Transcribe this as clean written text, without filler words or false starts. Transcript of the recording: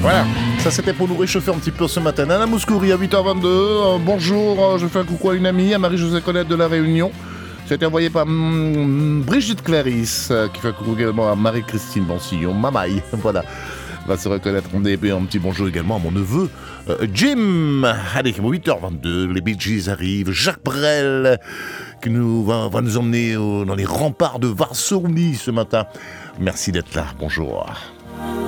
Voilà, ça c'était pour nous réchauffer un petit peu ce matin. Nana Mouskouri à 8h22. Bonjour, je fais un coucou à une amie, à Marie-Josée Colette de La Réunion. C'était envoyé par Brigitte Clarisse, qui fait un coucou également à Marie-Christine Bansillon, Mamaï. Voilà, va se reconnaître. On est un petit bonjour également à mon neveu Jim. Allez, 8h22, les Bee Gees arrivent. Jacques Brel qui va nous emmener dans les remparts de Varsovie ce matin. Merci d'être là, bonjour.